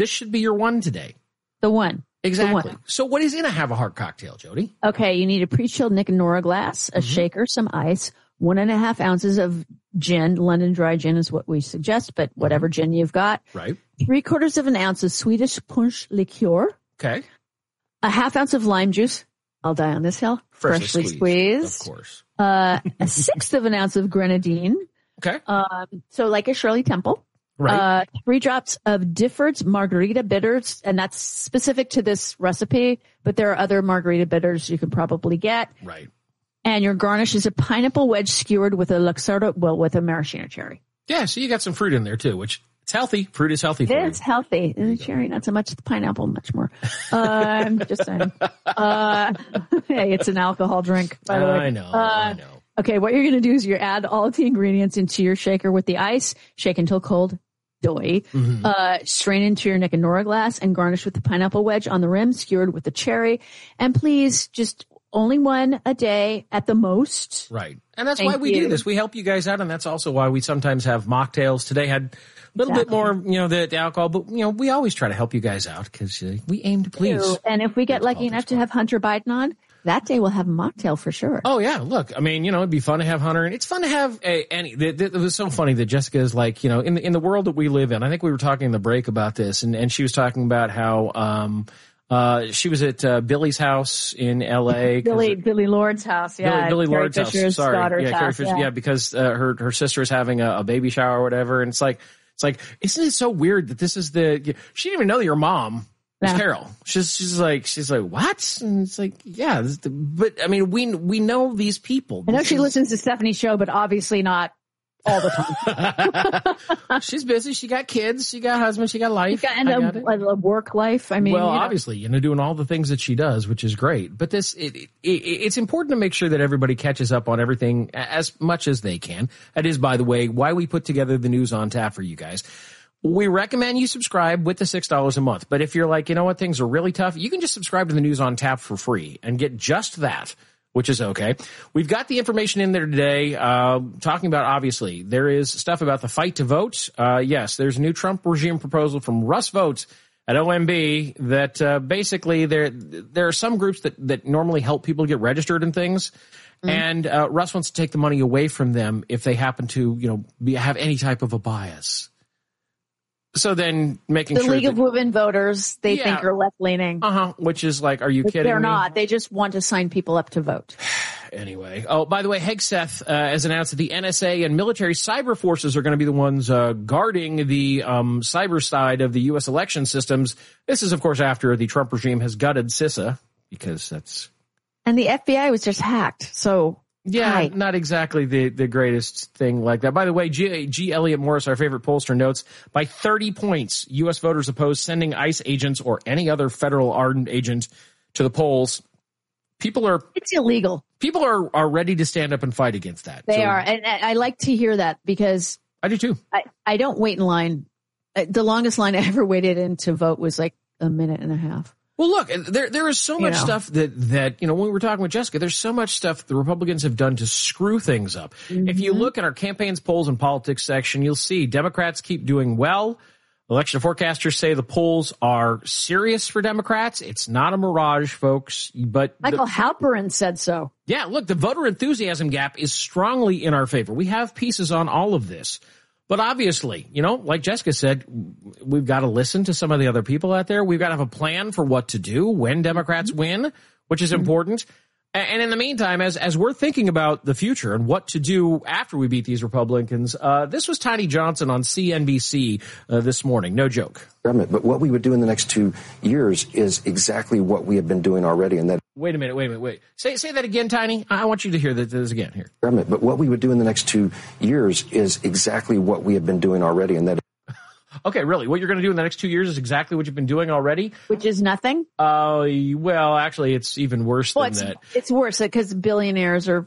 This should be your one today. The one. Exactly. The one. So what is in a have a heart cocktail, Jody? Okay, you need a pre-chilled Nick and Nora glass, a shaker, some ice, 1.5 ounces of gin. London dry gin is what we suggest, but whatever gin you've got. Right. 3/4 of an ounce of Swedish punch liqueur. Okay. A 1/2 ounce of lime juice. I'll die on this hill. Freshly squeezed. Of course. A 1/6 of an ounce of grenadine. Okay. So like a Shirley Temple. Right. 3 drops of Difford's margarita bitters, and that's specific to this recipe, but there are other margarita bitters you can probably get. Right. And your garnish is a pineapple wedge skewered with a Luxardo, with a maraschino cherry. Yeah, so you got some fruit in there too, which it's healthy. Fruit is healthy for you. It is healthy. The cherry, not so much. The pineapple, much more. I'm just saying. Hey, it's an alcohol drink, by the way. I know. Okay, what you're going to do is you add all of the ingredients into your shaker with the ice, shake until cold. Doy. Strain into your Nick and Nora glass and garnish with the pineapple wedge on the rim, skewered with the cherry. And please, just only one a day at the most. Right. And that's why we do this. We help you guys out, and that's also why we sometimes have mocktails. Today had a little bit more, the alcohol, but, we always try to help you guys out because we aim to please. And if we get lucky enough to have Hunter Biden on, that day we'll have a mocktail for sure. Oh, yeah. Look, it'd be fun to have Hunter, and it's fun to have it was so funny that Jessica is like, in the world that we live in. I think we were talking in the break about this, and she was talking about how she was at Billy's house in L.A. Billy Lord's house, yeah. Billy Lord's Fisher's house. Sorry, daughter's Carrie house, Fisher, yeah, because her sister is having a baby shower or whatever, and it's like, isn't it so weird that this is she didn't even know that your mom. It's Carol. She's like, what? And it's like, yeah, but we know these people. I know she listens to Stephanie's show, but obviously not all the time. She's busy. She got kids. She got a husband. She got life. And a work life. Obviously, doing all the things that she does, which is great. But it's important to make sure that everybody catches up on everything as much as they can. That is, by the way, why we put together the News on Tap for you guys. We recommend you subscribe with the $6 a month. But if you're like, things are really tough, you can just subscribe to the News on Tap for free and get just that, which is okay. We've got the information in there today, talking about, obviously, there is stuff about the fight to vote. Yes, there's a new Trump regime proposal from Russ Vote at OMB that basically there are some groups that normally help people get registered and things. And Russ wants to take the money away from them if they happen to, have any type of a bias. So then making sure the League of Women Voters, they think are left-leaning. Which is like, are you kidding me? They're not. They just want to sign people up to vote. Anyway. Oh, by the way, Hegseth has announced that the NSA and military cyber forces are going to be the ones guarding the cyber side of the U.S. election systems. This is, of course, after the Trump regime has gutted CISA, because that's... And the FBI was just hacked, so... Yeah, not exactly the greatest thing like that. By the way, G. Elliott Morris, our favorite pollster, notes by 30 points, U.S. voters oppose sending ICE agents or any other federal armed agent to the polls. It's illegal. People are ready to stand up and fight against that. They are, and I like to hear that because I do too. I don't wait in line. The longest line I ever waited in to vote was like a minute and a half. Well, look, there is so much stuff that when we were talking with Jessica, there's so much stuff the Republicans have done to screw things up. Mm-hmm. If you look at our campaigns, polls, and politics section, you'll see Democrats keep doing well. Election forecasters say the polls are serious for Democrats. It's not a mirage, folks. But Michael Halperin said so. Yeah, look, the voter enthusiasm gap is strongly in our favor. We have pieces on all of this. But obviously, like Jessica said, we've got to listen to some of the other people out there. We've got to have a plan for what to do when Democrats win, which is important. And in the meantime, as we're thinking about the future and what to do after we beat these Republicans, this was Tiny Johnson on CNBC this morning. No joke. But what we would do in the next 2 years is exactly what we have been doing already. And that. Wait a minute. Say that again, Tiny. I want you to hear this again here. But what we would do in the next 2 years is exactly what we have been doing already. And that. Okay, really? What you're going to do in the next 2 years is exactly what you've been doing already? Which is nothing? Well, actually, it's even worse than that. It's worse because billionaires are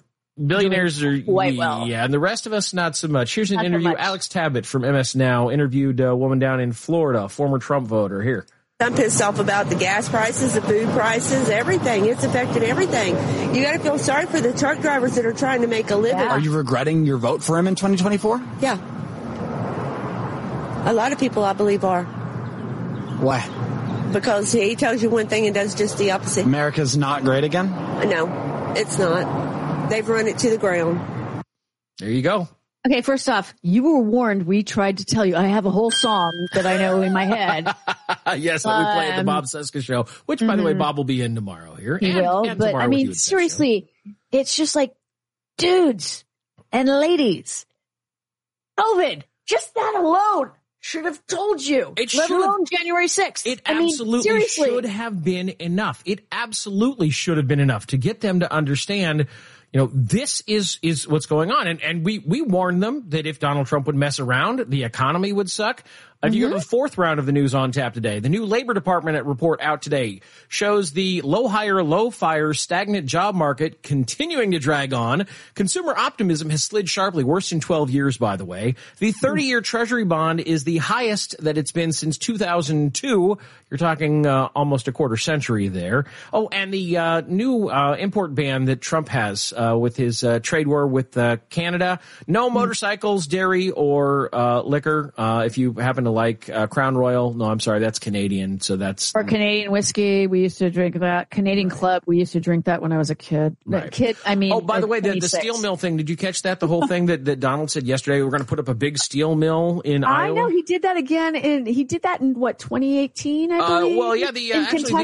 quite well. Yeah, and the rest of us, not so much. Here's an interview. Alex Tabbitt from MS Now interviewed a woman down in Florida, former Trump voter. Here. I'm pissed off about the gas prices, the food prices, everything. It's affected everything. You got to feel sorry for the truck drivers that are trying to make a living. Are you regretting your vote for him in 2024? Yeah. A lot of people, I believe, are. Why? Because he tells you one thing and does just the opposite. America's not great again? No, it's not. They've run it to the ground. There you go. Okay, first off, you were warned. We tried to tell you. I have a whole song that I know in my head. Yes, that we play at the Bob Cesca show, which, by the way, Bob will be in tomorrow here. He will, and but I mean, seriously, it's just like, dudes and ladies, COVID, just that alone should have told you, let alone January 6th. It absolutely should have been enough. It absolutely should have been enough to get them to understand, you know, this is what's going on. And we warned them that if Donald Trump would mess around, the economy would suck. If you go to the fourth round of the News on Tap today, the new Labor Department report out today shows the low hire, low fire, stagnant job market continuing to drag on. Consumer optimism has slid sharply, worst in 12 years, by the way. The 30-year Treasury bond is the highest that it's been since 2002. You're talking almost a quarter century there. Oh, and the new import ban that Trump has with his trade war with Canada. No motorcycles, dairy, or liquor. If you happen to like Crown Royal. No, I'm sorry, that's Canadian. So that's or Canadian whiskey. We used to drink that. Canadian Club. We used to drink that when I was a kid. Right. I mean. Oh, by the way, the steel mill thing. Did you catch that? The whole thing that Donald said yesterday. We're going to put up a big steel mill in Iowa. I know he did that again. He did that in what 2018? I believe. Well, yeah. The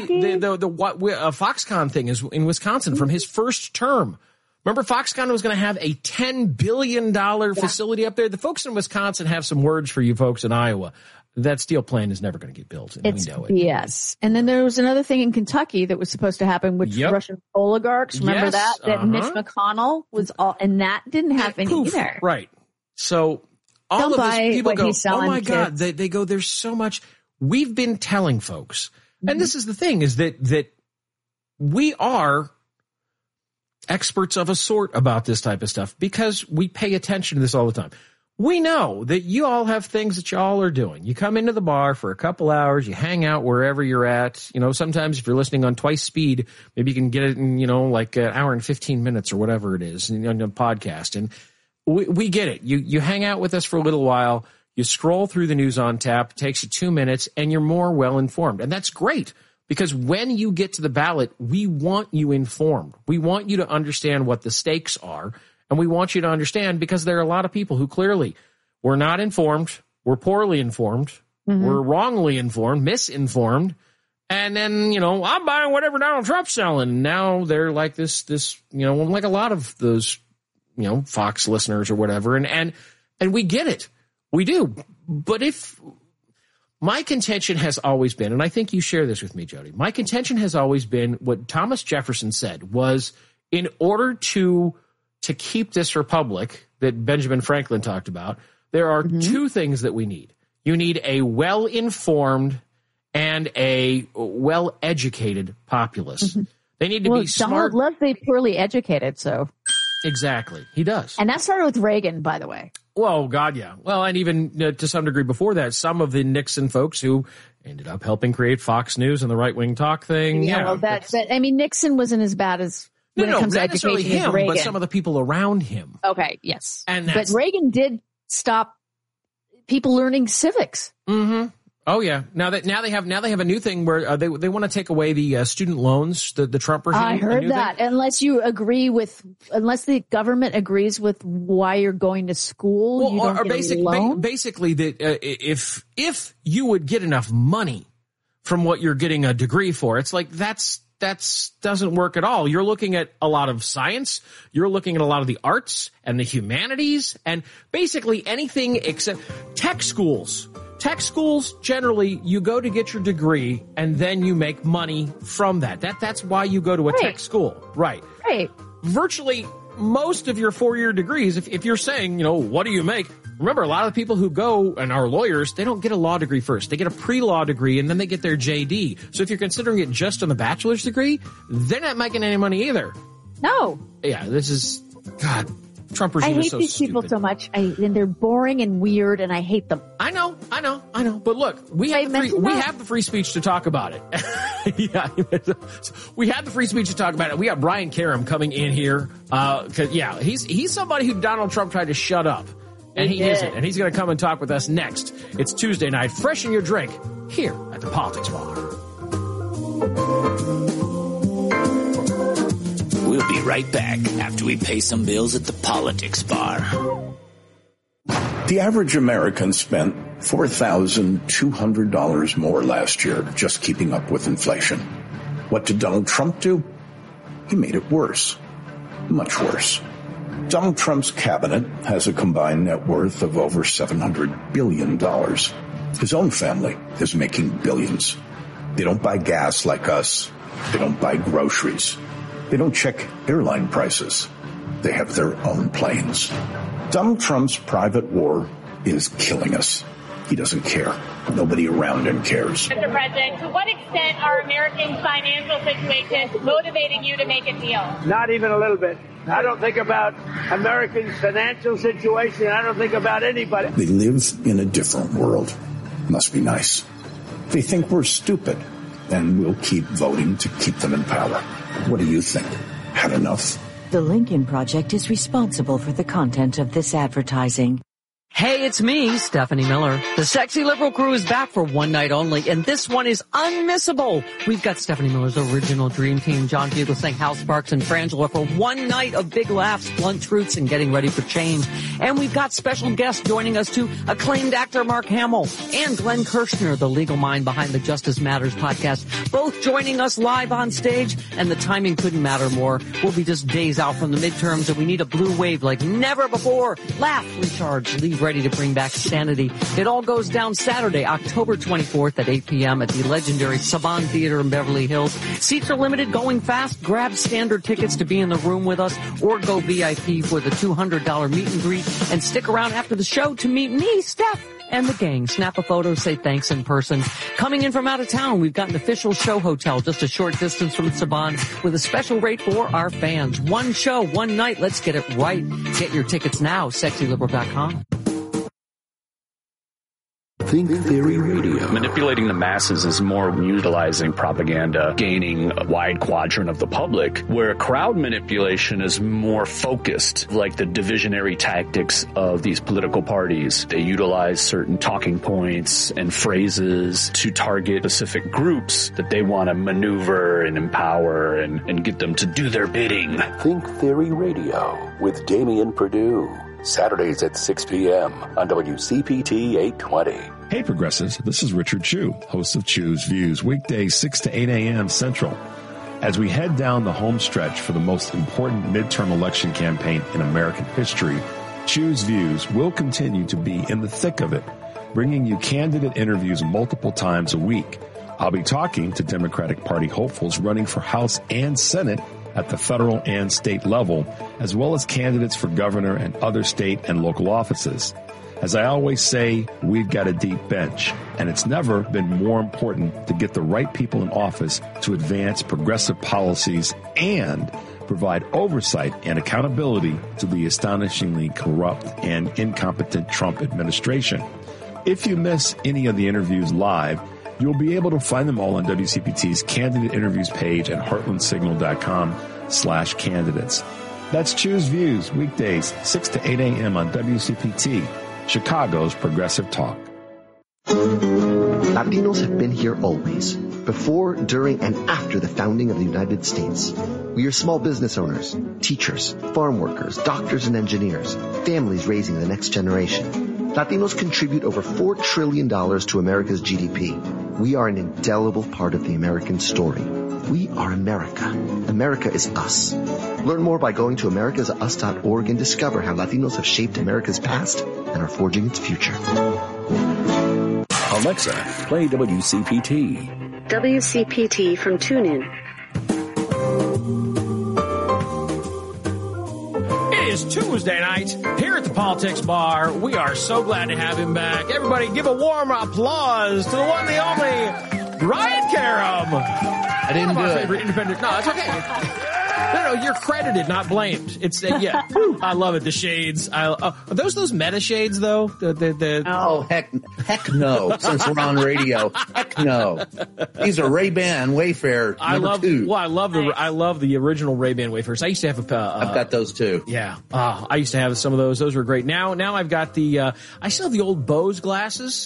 Foxconn thing is in Wisconsin from his first term. Remember, Foxconn was going to have a $10 billion facility up there. The folks in Wisconsin have some words for you folks in Iowa. That steel plant is never going to get built. And we know it. Yes. And then there was another thing in Kentucky that was supposed to happen, which Russian oligarchs. Remember that Mitch McConnell was all, and that didn't happen either. Right. So all of this, people go, oh my God, they go, there's so much. We've been telling folks, and this is the thing, is that we are experts of a sort about this type of stuff because we pay attention to this all the time. We know that you all have things that y'all are doing. You come into the bar for a couple hours, you hang out wherever you're at. You know, sometimes if you're listening on twice speed, maybe you can get it in, you know, like an hour and 15 minutes or whatever it is on a podcast. And we get it. You hang out with us for a little while. You scroll through the News on Tap. It takes you 2 minutes and you're more well informed. And that's great. Because when you get to the ballot, we want you informed. We want you to understand what the stakes are. And we want you to understand because there are a lot of people who clearly were not informed, were poorly informed, were wrongly informed, misinformed. And then, you know, I'm buying whatever Donald Trump's selling. Now they're like this, you know, like a lot of those, you know, Fox listeners or whatever. And we get it. We do. But my contention has always been, and I think you share this with me, Jody, my contention has always been what Thomas Jefferson said was in order to keep this republic that Benjamin Franklin talked about, there are two things that we need. You need a well-informed and a well-educated populace. They need to be smart. Donald loves the poorly educated, so. Exactly. He does. And that started with Reagan, by the way. Well, God, yeah. Well, and even to some degree before that, some of the Nixon folks who ended up helping create Fox News and the right-wing talk thing. Yeah, well, but I mean, Nixon wasn't as bad as when it comes to education him, but some of the people around him. Okay, yes. But Reagan did stop people learning civics. Oh yeah. Now they have a new thing where they want to take away the student loans, the Trump regime. I heard that. Unless the government agrees with why you're going to school, you don't get a loan. Basically, that if you would get enough money from what you're getting a degree for, it's like that doesn't work at all. You're looking at a lot of science. You're looking at a lot of the arts and the humanities and basically anything except tech schools. Tech schools, generally, you go to get your degree and then you make money from that. That's why you go to a tech school. Right. Virtually most of your 4-year degrees, if you're saying, you know, what do you make? Remember, a lot of the people who go and are lawyers, they don't get a law degree first. They get a pre-law degree and then they get their JD. So if you're considering it just on the bachelor's degree, they're not making any money either. No. Yeah, this is, God, Trump regime is so stupid. I hate these people so much, and they're boring and weird, and I hate them. I know. But look, we have the free speech to talk about it. Yeah, we have the free speech to talk about it. We got Brian Karem coming in here. He's somebody who Donald Trump tried to shut up, and he isn't. And he's going to come and talk with us next. It's Tuesday night. Freshen your drink. here at the Politics Bar. We'll be right back after we pay some bills at the Politics Bar. The average American spent $4,200 more last year just keeping up with inflation. What did Donald Trump do? He made it worse. Much worse. Donald Trump's cabinet has a combined net worth of over $700 billion. His own family is making billions. They don't buy gas like us. They don't buy groceries. They don't check airline prices. They have their own planes. Donald Trump's private war is killing us. He doesn't care. Nobody around him cares. Mr. President, to what extent are Americans' financial situations motivating you to make a deal? Not even a little bit. I don't think about Americans' financial situation. I don't think about anybody. They live in a different world. Must be nice. They think we're stupid, and we'll keep voting to keep them in power. What do you think? Had enough? The Lincoln Project is responsible for the content of this advertising. Hey, it's me, Stephanie Miller. The Sexy Liberal crew is back for one night only, and this one is unmissable. We've got Stephanie Miller's original dream team, John Fugelsang, Hal Sparks, and Frangela for one night of big laughs, blunt truths, and getting ready for change. And we've got special guests joining us too, acclaimed actor Mark Hamill and Glenn Kirshner, the legal mind behind the Justice Matters podcast, both joining us live on stage, and the timing couldn't matter more. We'll be just days out from the midterms, and we need a blue wave like never before. Laugh, recharge, leave ready to bring back sanity. It all goes down Saturday, October 24th at 8 p.m. at the legendary Saban Theater in Beverly Hills. Seats are limited, going fast. Grab standard tickets to be in the room with us, or go VIP for the $200 meet and greet, and stick around after the show to meet me, Steph, and the gang. Snap a photo, say thanks in person. Coming in from out of town, we've got an official show hotel just a short distance from Saban with a special rate for our fans. One show, one night. Let's get it right. Get your tickets now, sexyliberal.com. Think Theory Radio. Manipulating the masses is more utilizing propaganda, gaining a wide quadrant of the public, where crowd manipulation is more focused, like the divisionary tactics of these political parties. They utilize certain talking points and phrases to target specific groups that they want to maneuver and empower and get them to do their bidding. Think Theory Radio with Damian Perdue. Saturdays at 6 p.m. on WCPT 820. Hey progressives, this is Richard Chu, host of Chu's Views, weekdays 6 to 8 a.m. Central. As we head down the home stretch for the most important midterm election campaign in American history, Chu's Views will continue to be in the thick of it, bringing you candidate interviews multiple times a week. I'll be talking to Democratic Party hopefuls running for House and Senate at the federal and state level, as well as candidates for governor and other state and local offices. As I always say, we've got a deep bench, and it's never been more important to get the right people in office to advance progressive policies and provide oversight and accountability to the astonishingly corrupt and incompetent Trump administration. If you miss any of the interviews live, you'll be able to find them all on WCPT's candidate interviews page at heartlandsignal.com/candidates. That's Choose Views, weekdays, 6 to 8 a.m. on WCPT, Chicago's Progressive Talk. Latinos have been here always, before, during, and after the founding of the United States. We are small business owners, teachers, farm workers, doctors and engineers, families raising the next generation. Latinos contribute over $4 trillion to America's GDP. We are an indelible part of the American story. We are America. America is us. Learn more by going to americasus.org and discover how Latinos have shaped America's past and are forging its future. Alexa, play WCPT. WCPT from TuneIn. It is Tuesday night here at the Politics Bar. We are so glad to have him back. Everybody give a warm applause to the one, the only, Ryan Karam. I didn't do it. Favorite independent. No, it's okay. No, you're credited, not blamed. It's yeah. I love it. The shades. Are those meta shades though? Oh heck no! Since we're on radio, heck no. These are Ray-Ban Wayfarer number 2. Well, I love the original Ray-Ban Wayfarers. I used to have I've got those too. Yeah. I used to have some of those. Those were great. Now I've got I still have the old Bose glasses.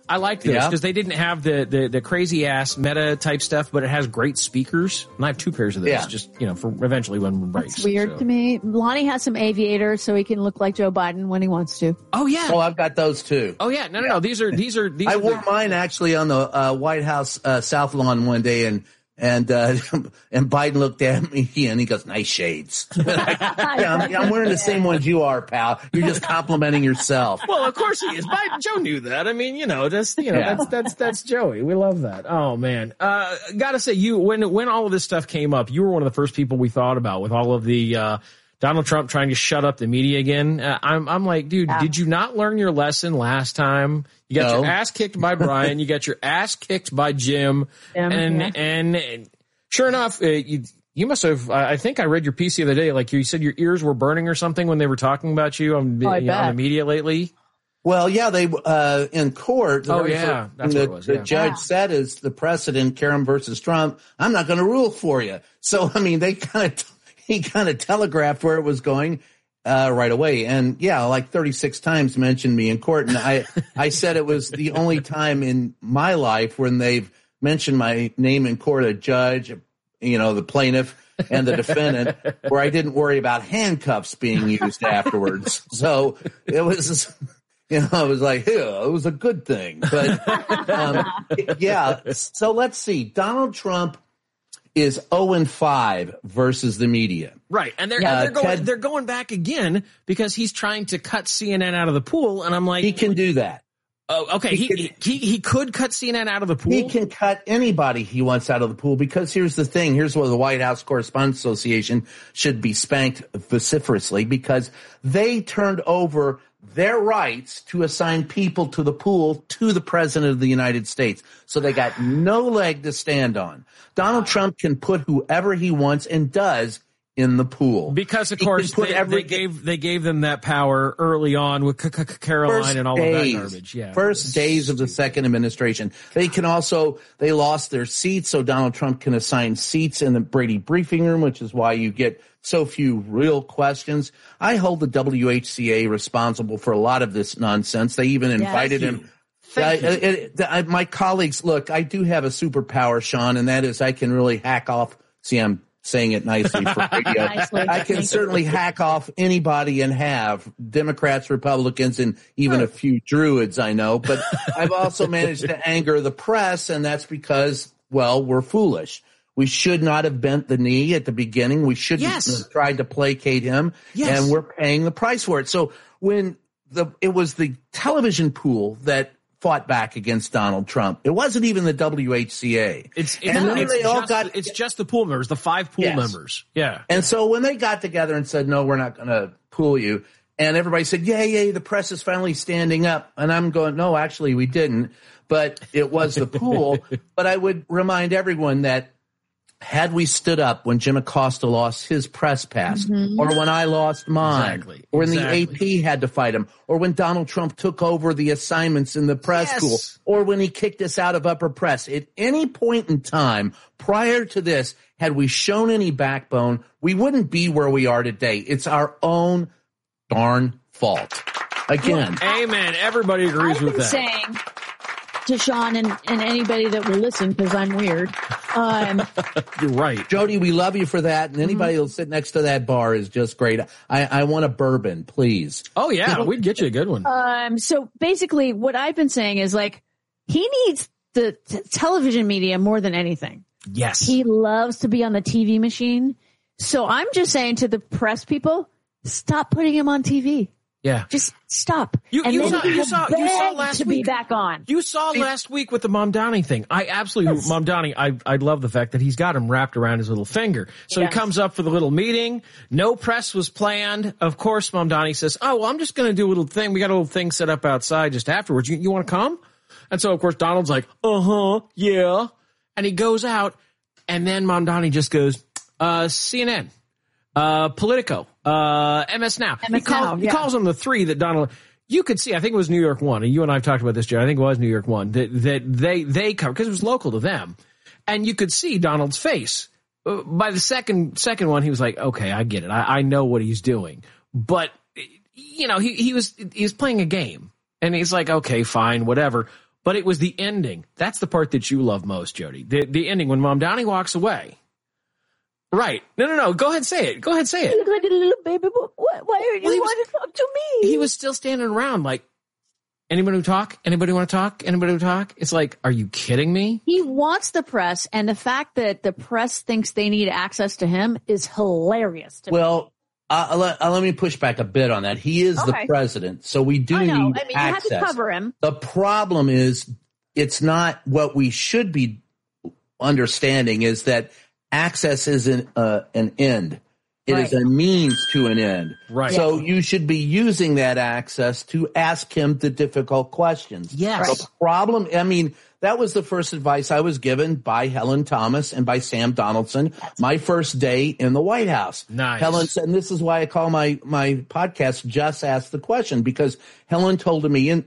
I like this because they didn't have the crazy ass meta type stuff, but it has great speakers. And I have 2 pairs of those just, for eventually when one breaks. It's weird to me. Lonnie has some aviators so he can look like Joe Biden when he wants to. Oh, yeah. Oh, I've got those too. Oh, yeah. No. These are I wore mine actually on the White House South Lawn one day, and Biden looked at me and he goes, "Nice shades." I'm wearing the same ones you are, pal. You're just complimenting yourself. Well, of course he is. Joe knew that. I mean, that's Joey. We love that. Oh man. Gotta say, when all of this stuff came up, you were one of the first people we thought about with all of the, Donald Trump trying to shut up the media again. I'm like, dude, did you not learn your lesson last time? You got your ass kicked by Brian. You got your ass kicked by Jim. And sure enough, you must have, I think I read your piece the other day. Like you said, your ears were burning or something when they were talking about you on the media lately. Well, yeah, they, in court. The judge said is the precedent, Karen versus Trump. I'm not going to rule for you. So, I mean, he kind of telegraphed where it was going. Right away. And like 36 times mentioned me in court. And I said it was the only time in my life when they've mentioned my name in court, a judge, the plaintiff and the defendant, where I didn't worry about handcuffs being used afterwards. So it was, I was like, it was a good thing. But, so let's see. Donald Trump is 0-5 versus the media. Right. And they're going back again because he's trying to cut CNN out of the pool. And I'm like, he can do that. Oh, okay. He could cut CNN out of the pool. He can cut anybody he wants out of the pool, because here's the thing. Here's where the White House Correspondents Association should be spanked vociferously, because they turned over their rights to assign people to the pool to the president of the United States. So they got no leg to stand on. Donald Trump can put whoever he wants and does in the pool. Because, of course, they gave them that power early on with Caroline and all of that garbage. Yeah. First days of the second administration. They lost their seats, so Donald Trump can assign seats in the Brady briefing room, which is why you get so few real questions. I hold the WHCA responsible for a lot of this nonsense. They even invited him. My colleagues, look, I do have a superpower, Sean, and that is I can really hack off. See, I'm saying it nicely for radio. I can certainly hack off anybody and have Democrats, Republicans, and even a few Druids I know. But I've also managed to anger the press, and that's because, we're foolish. We should not have bent the knee at the beginning. We shouldn't have tried to placate him, and we're paying the price for it. So when it was the television pool that fought back against Donald Trump. It wasn't even the WHCA. It's just the pool members, the 5 pool members. Yeah. And so when they got together and said, no, we're not going to pool you, and everybody said, yay, the press is finally standing up. And I'm going, no, actually we didn't. But it was the pool. But I would remind everyone that had we stood up when Jim Acosta lost his press pass, or when I lost mine, or when the AP had to fight him, or when Donald Trump took over the assignments in the press school, or when he kicked us out of upper press, at any point in time prior to this, had we shown any backbone, we wouldn't be where we are today. It's our own darn fault. Again. Amen. Everybody agrees with that. Saying to Sean and anybody that will listen, because I'm weird. You're right. Jody, we love you for that. And anybody who'll sit next to that bar is just great. I want a bourbon, please. Oh, yeah. We'd get you a good one. So basically what I've been saying is, like, he needs the television media more than anything. Yes. He loves to be on the TV machine. So I'm just saying to the press people, stop putting him on TV. Yeah. Just stop. You saw last week. Be back on. You saw last week with the Mamdani thing. I absolutely, Mamdani, I love the fact that he's got him wrapped around his little finger. So he comes up for the little meeting. No press was planned. Of course, Mamdani says, oh, well, I'm just going to do a little thing. We got a little thing set up outside just afterwards. You want to come? And so, of course, Donald's like, yeah. And he goes out, and then Mamdani just goes, CNN. Politico, MS Now. He calls them the 3 that Donald, you could see, I think it was New York One, and you and I have talked about this, Joe, I think it was New York One, that they covered, because it was local to them. And you could see Donald's face. By the second one, he was like, okay, I get it. I know what he's doing. But, he was playing a game. And he's like, okay, fine, whatever. But it was the ending. That's the part that you love most, Jody. The ending when Mom Downey walks away. Right. No. Go ahead, say it. You look like a little baby. Why are you want to talk to me? He was still standing around like, anybody who talk? Anybody want to talk? Anybody who talk? It's like, are you kidding me? He wants the press, and the fact that the press thinks they need access to him is hilarious to me. Well, let me push back a bit on that. He is the president, so we do need access. You have to cover him. The problem is, it's not what we should be understanding is that access isn't an end. It is a means to an end. Right. So you should be using that access to ask him the difficult questions. Yes. The problem, that was the first advice I was given by Helen Thomas and by Sam Donaldson my first day in the White House. Nice. Helen said, and this is why I call my podcast Just Ask the Question, because Helen turned to me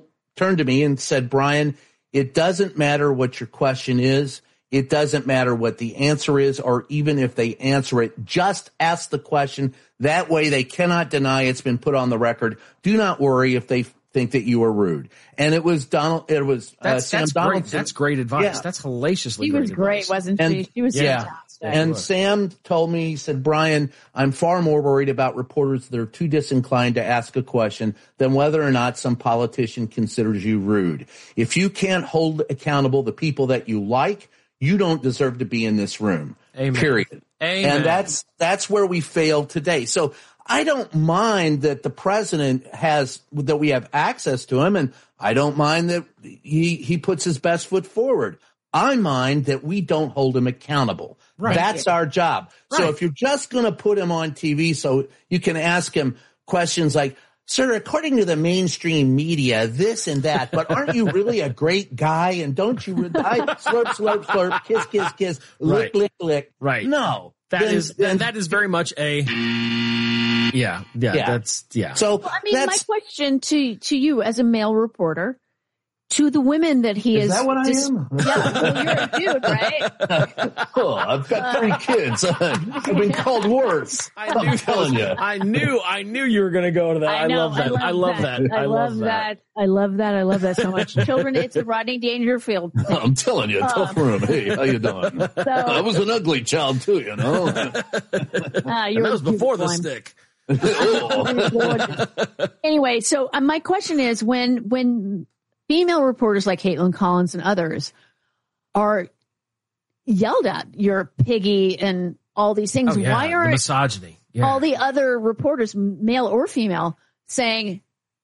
and said, Brian, it doesn't matter what your question is. It doesn't matter what the answer is, or even if they answer it, just ask the question. That way they cannot deny it's been put on the record. Do not worry if they think that you are rude. And it was Sam Donaldson. Great. That's great advice. Yeah. That's hellaciously great. She was great, wasn't she? She was fantastic. And Sam told me, he said, Brian, I'm far more worried about reporters that are too disinclined to ask a question than whether or not some politician considers you rude. If you can't hold accountable the people that you like, you don't deserve to be in this room. Amen. Period. Amen. And that's where we failed today. So I don't mind that the president that we have access to him, and I don't mind that he puts his best foot forward. I mind that we don't hold him accountable. Right. That's our job. Right. So if you're just going to put him on TV so you can ask him questions like, sir, according to the mainstream media, this and that, but aren't you really a great guy? And don't you slurp, slurp, slurp, kiss, kiss, kiss, lick, lick, lick. Right. No. That is very much a that's. So my question to you as a male reporter, to the women that he is. Is that what I am? Yeah, well, you're a dude, right? Oh, I've got 3 kids. I've been called worse. I'm telling you. I knew you were going to go to that. I love that. I love that. I love that so much. Children, it's a Rodney Dangerfield thing. I'm telling you, tough room. Hey, how you doing? I was an ugly child too, you know. That was before the stick. Anyway, so my question is, when female reporters like Caitlin Collins and others are yelled at, you're piggy and all these things, why aren't the misogyny? All the other reporters, male or female, saying,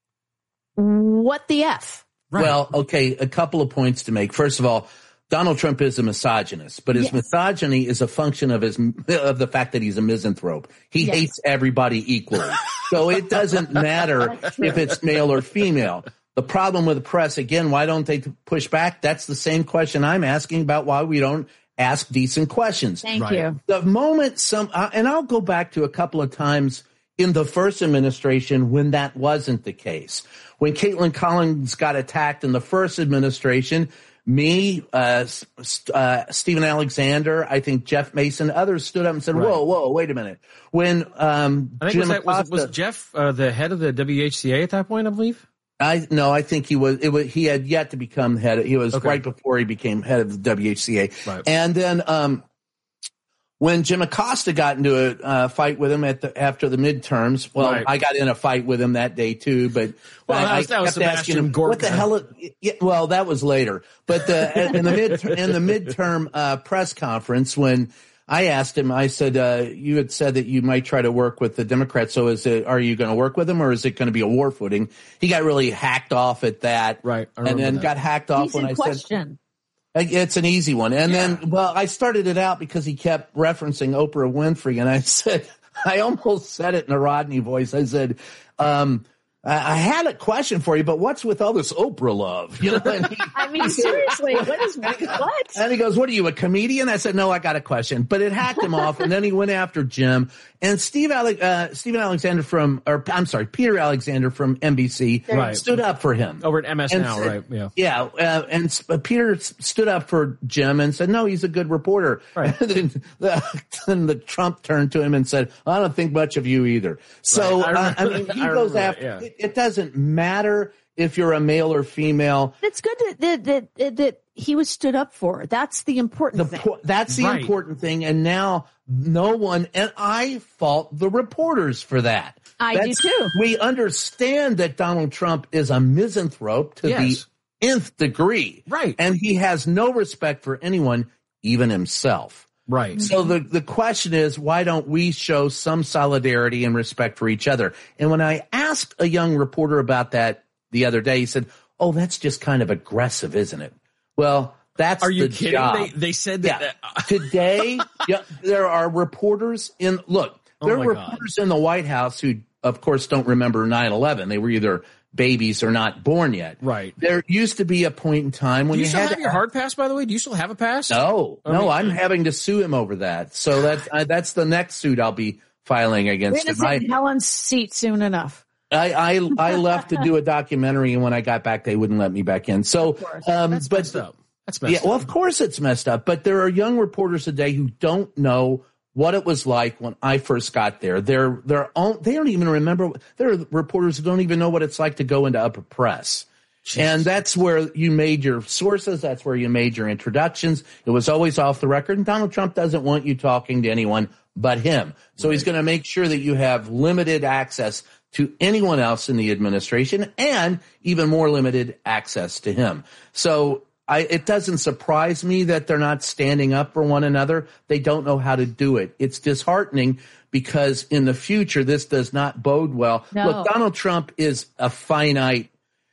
what the F? Right. Well, okay, a couple of points to make. First of all, Donald Trump is a misogynist, but his misogyny is a function of the fact that he's a misanthrope. He hates everybody equally. So it doesn't matter if it's male or female. The problem with the press, again, why don't they push back? That's the same question I'm asking about why we don't ask decent questions. Thank you. The moment and I'll go back to a couple of times in the first administration when that wasn't the case. When Caitlin Collins got attacked in the first administration, me, Stephen Alexander, I think Jeff Mason, others stood up and said, whoa, wait a minute. When I think was Jeff the head of the WHCA at that point, I believe? I think he was. He had yet to become head. He was right before he became head of the WHCA. Right. And then when Jim Acosta got into a fight with him after the midterms, I got in a fight with him that day too. But that was kept asking him, Gorka. "What the hell?" Well, that was later. But in the midterm press conference when I asked him, I said, you had said that you might try to work with the Democrats. So are you going to work with them or is it going to be a war footing? He got really hacked off at that. Right. And then got hacked off when I said, it's an easy one. And then, I started it out because he kept referencing Oprah Winfrey. And I said, I almost said it in a Rodney voice. I said, I had a question for you, but what's with all this Oprah love? You know, seriously, what? And he goes, what are you, a comedian? I said, no, I got a question. But it hacked him off, and then he went after Jim. And Peter Alexander from NBC stood up for him. Over at MS Now, said, right? Yeah. Yeah, and Peter stood up for Jim and said, no, he's a good reporter. Right. And then the Trump turned to him and said, I don't think much of you either. So, right. he goes after, it doesn't matter if you're a male or female. It's good that he was stood up for. That's the important thing. That's the important thing. And now no one, and I fault the reporters for that. I do too. We understand that Donald Trump is a misanthrope to the nth degree. Right. And he has no respect for anyone, even himself. Right. So the question is, why don't we show some solidarity and respect for each other? And when I asked a young reporter about that the other day, he said, "Oh, that's just kind of aggressive, isn't it?" Well, that's Are you the kidding? job. They said that. Yeah. Today, there are reporters in, there are reporters in the White House who, of course, don't remember 9/11. They were either babies or not born yet. Right. There used to be a point in time when Do you you still had have your hard pass, by the way? Do you still have a pass? No, I'm having to sue him over that. So that's the next suit I'll be filing against We're him. going to take Helen's seat soon enough. I left to do a documentary, and when I got back, they wouldn't let me back in. So, That's messed up. That's messed up. Well, of course it's messed up. But there are young reporters today who don't know what it was like when I first got there. They don't even remember. There are reporters who don't even know what it's like to go into upper press. Jeez. And that's where you made your sources. That's where you made your introductions. It was always off the record. And Donald Trump doesn't want you talking to anyone but him. So he's going to make sure that you have limited access to anyone else in the administration and even more limited access to him. So it doesn't surprise me that they're not standing up for one another. They don't know how to do it. It's disheartening because in the future, this does not bode well. No. Look, Donald Trump is a finite,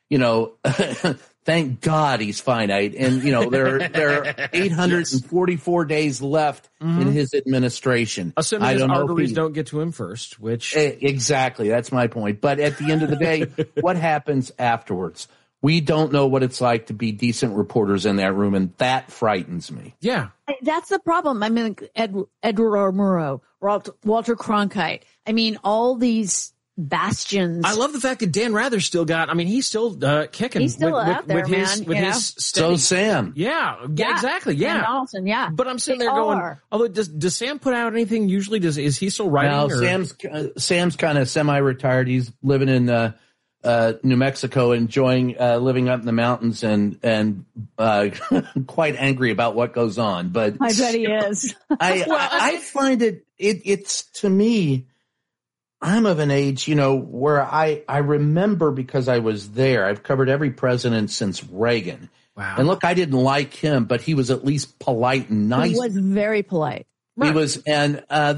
thank God he's finite. And, there are 844 days left in his administration. Assuming his arteries don't get to him first, which. Exactly. That's my point. But at the end of the day, what happens afterwards? We don't know what it's like to be decent reporters in that room, and that frightens me. Yeah. That's the problem. I mean, Edward R. Murrow, Walter Cronkite. I mean, all these bastions. I love the fact that Dan Rather's still got, he's still kicking. He's still out there, with his steady. So Sam. Yeah, exactly. Yeah. Sam Donaldson, yeah. But I'm sitting there going, although does Sam put out anything usually? Is he still writing? No, Sam's kind of semi-retired. He's living in New Mexico, enjoying living up in the mountains and quite angry about what goes on. But I bet he is. I find it's to me, I'm of an age, where I remember because I was there. I've covered every president since Reagan. Wow. And look, I didn't like him, but he was at least polite and nice. He was very polite. He was, and by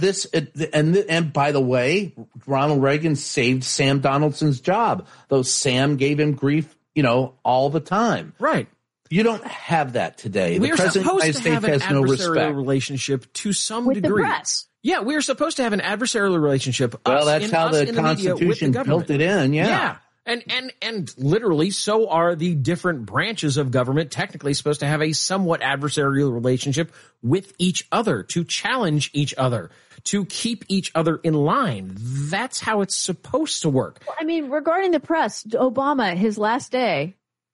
the way, Ronald Reagan saved Sam Donaldson's job, though Sam gave him grief, all the time. Right. You don't have that today. We're the president of the supposed United to have States an has no adversarial respect. relationship to some With degree. the press. Yeah, we're supposed to have an adversarial relationship. Well, that's how the Constitution built it in. Yeah. And literally, so are the different branches of government technically supposed to have a somewhat adversarial relationship with each other, to challenge each other, to keep each other in line. That's how it's supposed to work. Well, regarding the press, Obama, his last day,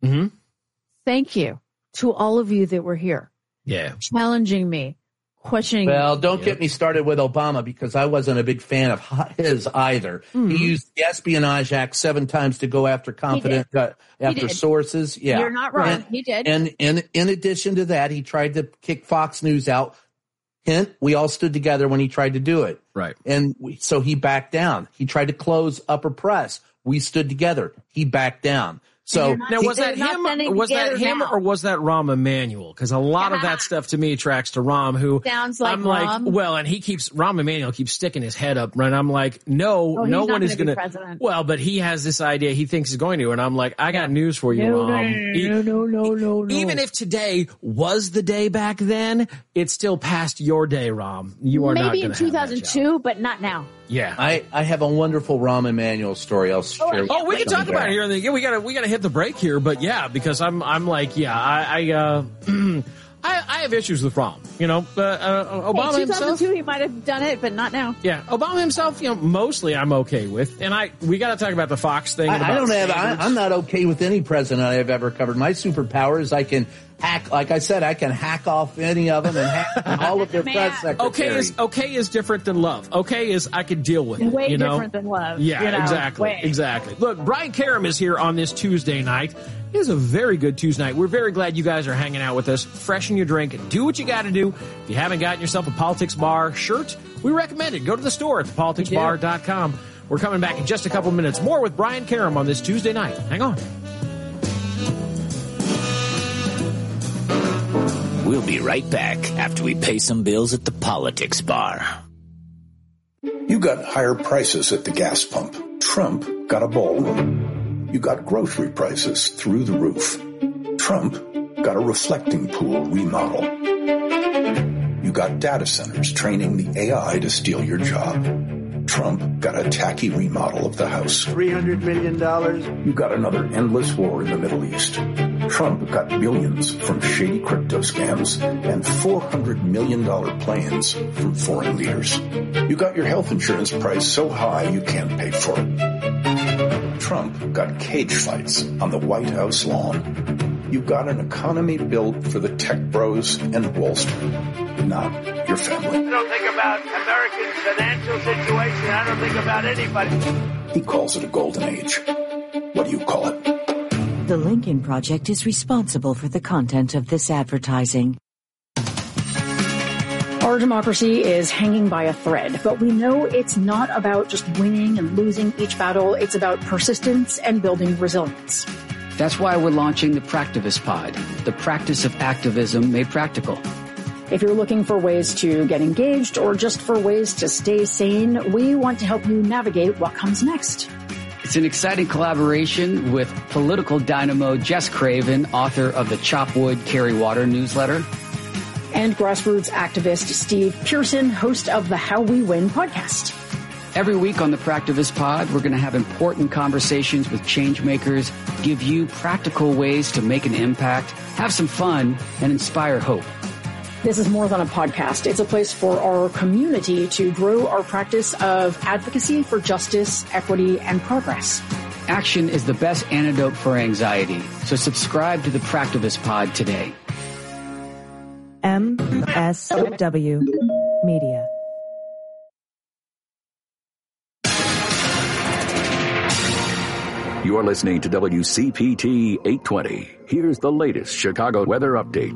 thank you to all of you that were here. Yeah. Challenging me. Questioning. Well, don't get me started with Obama because I wasn't a big fan of his either. Mm-hmm. He used the Espionage Act 7 times to go after after sources. Yeah, you're not wrong. He did. And in addition to that, he tried to kick Fox News out. Hint: we all stood together when he tried to do it. Right. And so he backed down. He tried to close upper press. We stood together. He backed down. So now, was that him or was that Rahm Emanuel? Because a lot of that stuff to me tracks to Rahm, who sounds like I'm Rahm. like, well, and Rahm Emanuel keeps sticking his head up, and I'm like, no one is going to. Well, but he has this idea he thinks he's going to, and I'm like, I got news for you, Rahm. No. Even if today was the day back then, it's still past your day, Rahm. You are maybe not in 2002, but not now. Yeah, I have a wonderful Rahm Emanuel story. I'll share. Oh, we can talk about it here. We gotta hit the break here, but yeah, because I'm like, yeah, I have issues with Rahm. Obama himself. 2002, he might have done it, but not now. Yeah, Obama himself, mostly I'm okay with. And we got to talk about the Fox thing. I'm not okay with any president I've ever covered. My superpower is I can hack, like I said, I can hack off any of them and hack all of their press secretaries. Okay is different than love. Okay is I could deal with it. Way different than love. Yeah, exactly. Look, Brian Karem is here on this Tuesday night. It is a very good Tuesday night. We're very glad you guys are hanging out with us. Freshen your drink and do what you got to do. If you haven't gotten yourself a Politics Bar shirt, we recommend it. Go to the store at thepoliticsbar.com. We're coming back in just a couple minutes. More with Brian Karem on this Tuesday night. Hang on. We'll be right back after we pay some bills at the Politics Bar. You got higher prices at the gas pump. Trump got a ballroom. You got grocery prices through the roof. Trump got a reflecting pool remodel. You got data centers training the AI to steal your job. Trump got a tacky remodel of the House. $300 million. You got another endless war in the Middle East. Trump got billions from shady crypto scams and $400 million plans from foreign leaders. You got your health insurance price so high you can't pay for it. Trump got cage fights on the White House lawn. You got an economy built for the tech bros and Wall Street, not your family. I don't think about American financial situation. I don't think about anybody. He calls it a golden age. What do you call it? The Lincoln Project is responsible for the content of this advertising. Our democracy is hanging by a thread, but we know it's not about just winning and losing each battle. It's about persistence and building resilience. That's why we're launching the Practivist Pod, the practice of activism made practical. If you're looking for ways to get engaged or just for ways to stay sane, we want to help you navigate what comes next. It's an exciting collaboration with political dynamo Jess Craven, author of the Chop Wood, Carry Water newsletter. And grassroots activist Steve Pearson, host of the How We Win podcast. Every week on the Practivist Pod, we're going to have important conversations with change makers, give you practical ways to make an impact, have some fun, and inspire hope. This is more than a podcast. It's a place for our community to grow our practice of advocacy for justice, equity, and progress. Action is the best antidote for anxiety. So subscribe to the Practivist Pod today. MSW Media. You're listening to WCPT 820. Here's the latest Chicago weather update.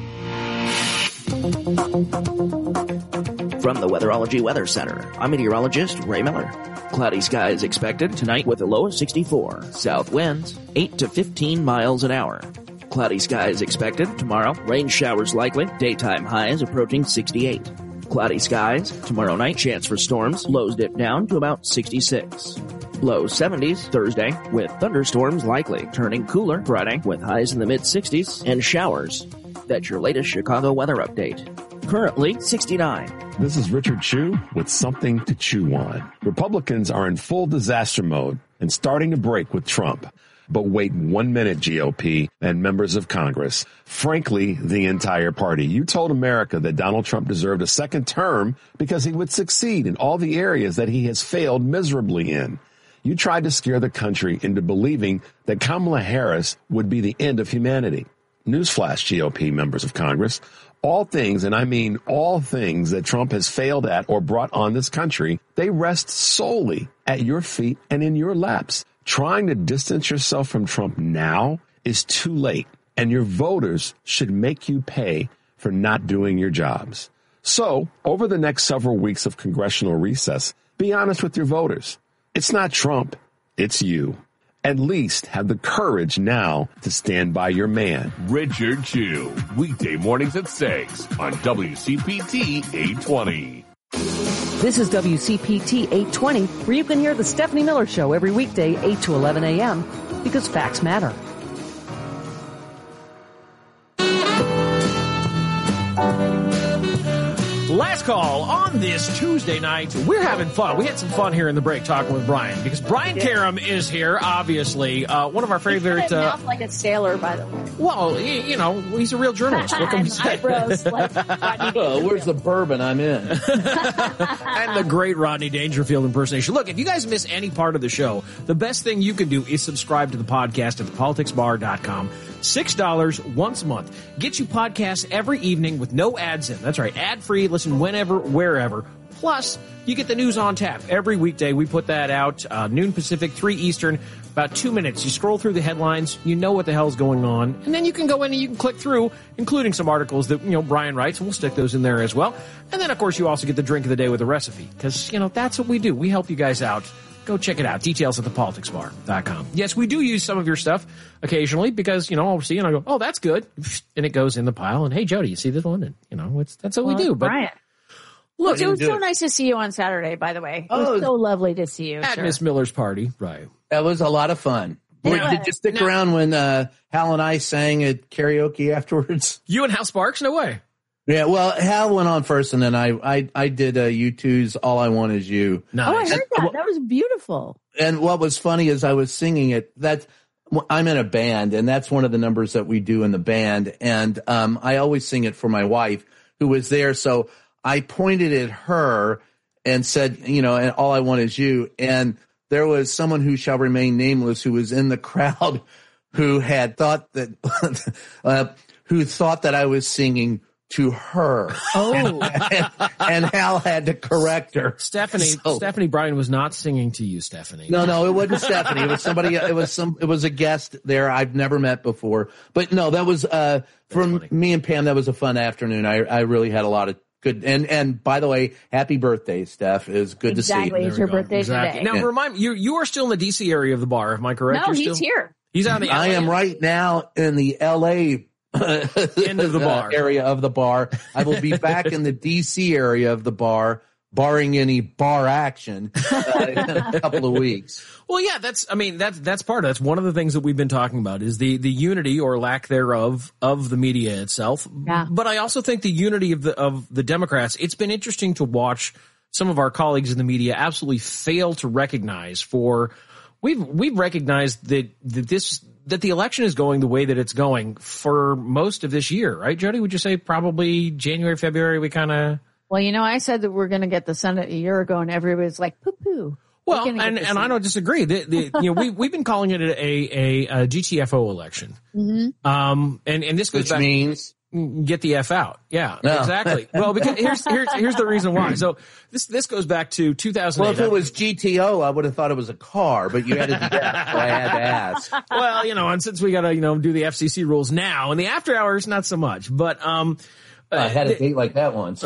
From the Weatherology Weather Center, I'm meteorologist Ray Miller. Cloudy skies expected tonight with a low of 64. South winds 8 to 15 miles an hour. Cloudy skies expected tomorrow. Rain showers likely. Daytime highs approaching 68. Cloudy skies tomorrow night. Chance for storms. Lows dip down to about 66. Low 70s Thursday with thunderstorms likely. Turning cooler Friday with highs in the mid-60s and showers. That's your latest Chicago weather update. Currently 69. This is Richard Chu with something to chew on. Republicans are in full disaster mode and starting to break with Trump. But wait 1 minute, GOP and members of Congress. Frankly, the entire party. You told America that Donald Trump deserved a second term because he would succeed in all the areas that he has failed miserably in. You tried to scare the country into believing that Kamala Harris would be the end of humanity. Newsflash, GOP members of Congress. All things, and I mean all things that Trump has failed at or brought on this country, they rest solely at your feet and in your laps. Trying to distance yourself from Trump now is too late, and your voters should make you pay for not doing your jobs. So, over the next several weeks of congressional recess, be honest with your voters. It's not Trump, it's you. At least have the courage now to stand by your man. Richard Chu, weekday mornings at 6 on WCPT 820. This is WCPT 820, where you can hear the Stephanie Miller Show every weekday, 8 to 11 a.m., because facts matter. Last call on this Tuesday night. We're having fun. We had some fun here in the break talking with Brian because Brian Karam is here, obviously. One of our favorite... He mouth like a sailor, by the way. Well, he's a real journalist. What can we say? Eyebrows like where's the bourbon I'm in? And the great Rodney Dangerfield impersonation. Look, if you guys miss any part of the show, the best thing you can do is subscribe to the podcast at thepoliticsbar.com. $6 once a month. Gets you podcasts every evening with no ads in. That's right, ad-free. Listen whenever, wherever. Plus, you get the news on tap. Every weekday, we put that out, noon Pacific, 3 Eastern, about 2 minutes. You scroll through the headlines, you know what the hell's going on, and then you can go in and you can click through, including some articles that, Brian writes, and we'll stick those in there as well. And then, of course, you also get the drink of the day with a recipe, because, that's what we do. We help you guys out. Go check it out. Details at thepoliticsbar.com. Yes, we do use some of your stuff occasionally because, I'll see and I go, oh, that's good. And it goes in the pile. And hey, Jody, you see this one? And, that's what we do. But Brian. Look, it was so nice to see you on Saturday, by the way. It was so lovely to see you. At Miss Miller's party. Right. That was a lot of fun. Did you stick around when Hal and I sang at karaoke afterwards? You and Hal Sparks? No way. Yeah, well, Hal went on first, and then I did U2's All I Want Is You. Nice. Oh, I heard that. That was beautiful. And what was funny is I was singing it. I'm in a band, and that's one of the numbers that we do in the band. And I always sing it for my wife, who was there. So I pointed at her and said, and All I Want Is You. And there was someone who shall remain nameless who was in the crowd who had thought that I was singing to her. Oh. and Hal had to correct her. Stephanie Bryan was not singing to you, Stephanie. No, it wasn't Stephanie. It was somebody, it was a guest there I've never met before. But no, that was, from me and Pam, that was a fun afternoon. I really had a lot of good, and by the way, happy birthday, Steph. It was good to see you. Exactly. It's your birthday today. Now, remind me, you are still in the DC area of the bar, am I correct? No, he's here. He's out in the LA. I am right now in the LA end of the bar area of the bar. I will be back in the DC area of the bar, barring any bar action, in a couple of weeks. Well, yeah, that's part of that's one of the things that we've been talking about is the unity or lack thereof of the media itself. Yeah. But I also think the unity of the Democrats. It's been interesting to watch some of our colleagues in the media absolutely fail to recognize we've recognized that the election is going the way that it's going for most of this year, right, Jody? Would you say probably January, February, we kind of... Well, I said that we're going to get the Senate a year ago, and everybody's like, poo-poo. Well, and I don't disagree. We've been calling it a GTFO election. Mm-hmm. And this goes Which back... means... Get the F out. Yeah, no. Exactly. Well, because here's the reason why. So this goes back to 2008. Well, if it was GTO, I would have thought it was a car, but you added the F, so I had to ask. Well, and since we got to, do the FCC rules now, and the after hours, not so much. But I had a date like that once.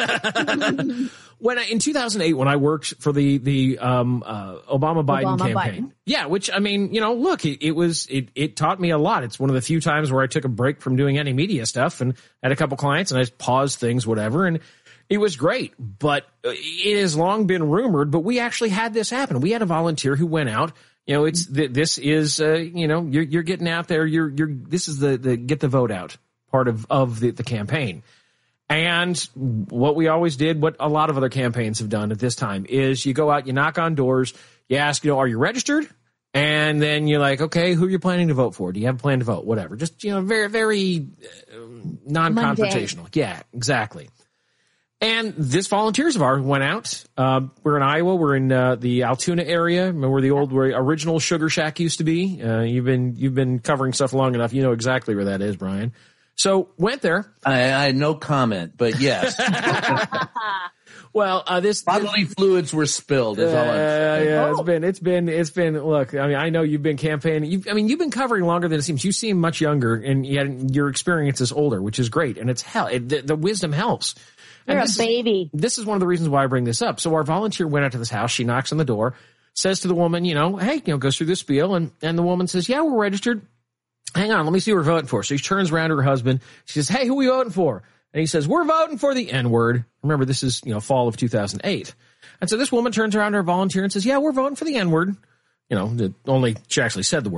In 2008, when I worked for the Obama-Biden campaign. Yeah, which, look, it taught me a lot. It's one of the few times where I took a break from doing any media stuff and had a couple clients and I just paused things, whatever. And it was great, but it has long been rumored, but we actually had this happen. We had a volunteer who went out. You're getting out there. This is the get the vote out part of the campaign. And what we always did, what a lot of other campaigns have done at this time, is you go out, you knock on doors, you ask, are you registered? And then you're like, okay, who are you planning to vote for? Do you have a plan to vote? Whatever. Just, very, very non-confrontational. Monday. Yeah, exactly. And this volunteers of ours went out. We're in Iowa. We're in the Altoona area. Remember where the where original Sugar Shack used to be? You've been covering stuff long enough. You know exactly where that is, Brian. So went there. I had no comment, but yes. Well, bodily fluids were spilled. Is all I'm saying. Yeah, it's been. Look, I know you've been campaigning. You've been covering longer than it seems. You seem much younger, and yet your experience is older, which is great, and it's the wisdom helps. You're a baby. This is one of the reasons why I bring this up. So our volunteer went out to this house. She knocks on the door, says to the woman, hey, goes through the spiel, and the woman says, yeah, we're registered. Hang on, let me see what we're voting for. So she turns around to her husband. She says, hey, who are we voting for? And he says, we're voting for the N-word. Remember, this is, fall of 2008. And so this woman turns around to her volunteer and says, yeah, we're voting for the N-word. Only she actually said the word.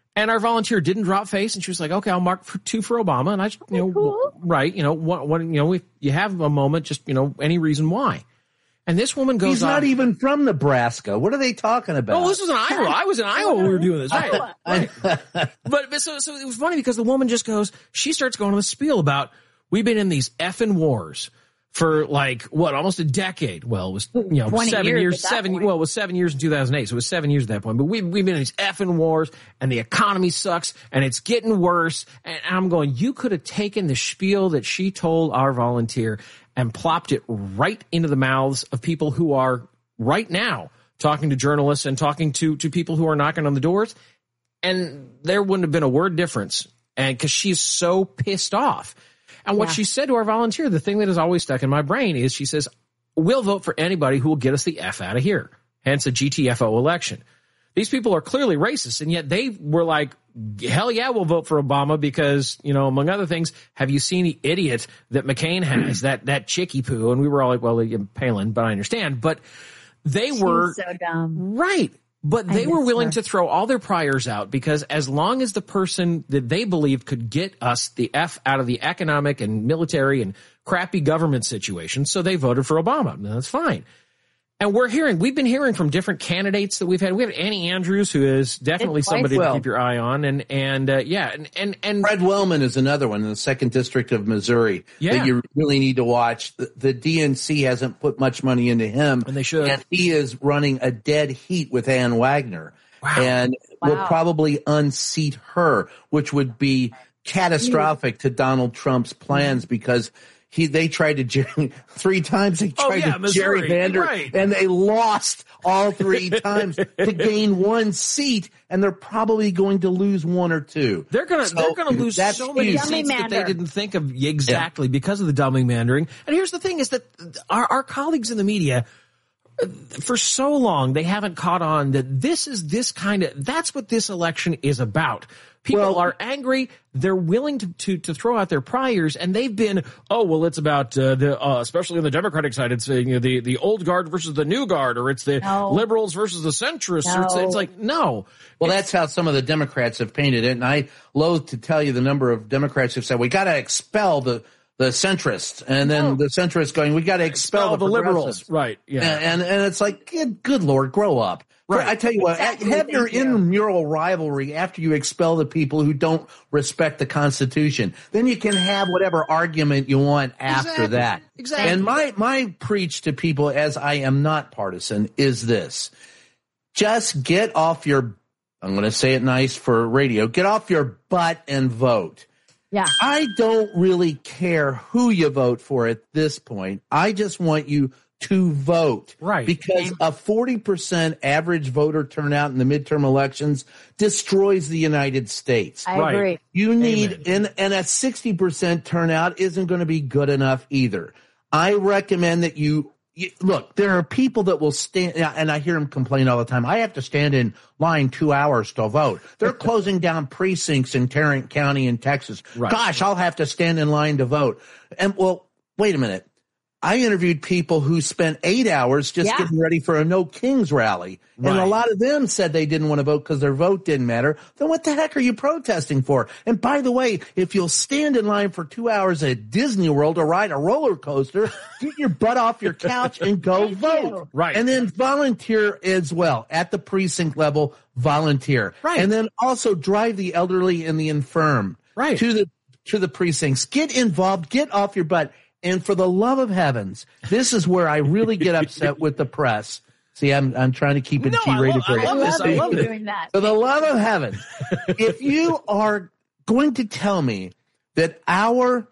And our volunteer didn't drop face, and she was like, "Okay, I'll mark 2 for Obama." And I, right, if you have a moment, just any reason why. And this woman goes, "He's not even from Nebraska. What are they talking about?" Oh, this was in Iowa. I was in Iowa when we were doing this. Right. But so it was funny because the woman just goes, she starts going on the spiel about, we've been in these effing wars for almost a decade. Well, it was 7 years. It was 7 years in 2008, so it was 7 years at that point. But we've been in these effing wars, and the economy sucks, and it's getting worse. And I'm going, you could have taken the spiel that she told our volunteer and plopped it right into the mouths of people who are right now talking to journalists and talking to people who are knocking on the doors, and there wouldn't have been a word difference. And because she's so pissed off. And what she said to our volunteer, the thing that has always stuck in my brain is, she says, we'll vote for anybody who will get us the F out of here. Hence a GTFO election. These people are clearly racist, and yet they were like, hell yeah, we'll vote for Obama because, among other things, have you seen the idiot that McCain has, that chickie poo? And we were all like, well, Palin, but I understand. But they were so dumb. Right. But they were willing to throw all their priors out because as long as the person that they believed could get us the F out of the economic and military and crappy government situation, so they voted for Obama. Now, that's fine. And we've been hearing from different candidates that we've had. We have Annie Andrews, who is definitely somebody to keep your eye on. And Fred Wellman is another one in the 2nd District of Missouri that you really need to watch. The DNC hasn't put much money into him. And they should. And he is running a dead heat with Ann Wagner. Wow. And will probably unseat her, which would be catastrophic to Donald Trump's plans because they tried to 3 times. They tried to gerrymander, and they lost all 3 times to gain 1 seat, and they're probably going to lose 1 or 2. They're going to lose so many seats that they didn't think of exactly because of the dumbing mandering. And here's the thing: is that our colleagues in the media, for so long, they haven't caught on that that's what this election is about. People are angry. They're willing to throw out their priors, and they've been, it's about especially on the Democratic side, it's the old guard versus the new guard, or it's the liberals versus the centrists. Or it's like, no. Well, that's how some of the Democrats have painted it, and I loathe to tell you the number of Democrats who've said, we got to expel the centrists, and then the centrists going, we got to expel the liberals. Right. Yeah. And it's like, good Lord, grow up. Right. I tell you what, have your intramural rivalry after you expel the people who don't respect the Constitution. Then you can have whatever argument you want after that. Exactly. And my preach to people, as I am not partisan, is this. Just get off I'm going to say it nice for radio, get off your butt and vote. Yeah. I don't really care who you vote for at this point. I just want you to vote. Right. Because a 40% average voter turnout in the midterm elections destroys the United States. I agree. You need, and a 60% turnout isn't going to be good enough either. I recommend that you look, there are people that will stand, and I hear them complain all the time. I have to stand in line 2 hours to vote. They're closing down precincts in Tarrant County in Texas. Right. Gosh, I'll have to stand in line to vote. And wait a minute. I interviewed people who spent 8 hours just getting ready for a No Kings rally. Right. And a lot of them said they didn't want to vote because their vote didn't matter. Then what the heck are you protesting for? And by the way, if you'll stand in line for 2 hours at Disney World to ride a roller coaster, get your butt off your couch and go vote. Right. And then volunteer as well. At the precinct level, volunteer. Right. And then also drive the elderly and the infirm to the precincts. Get involved. Get off your butt. And for the love of heavens, this is where I really get upset with the press. See, I'm trying to keep it G-rated for you. I love doing that. For the love of heaven, if you are going to tell me that our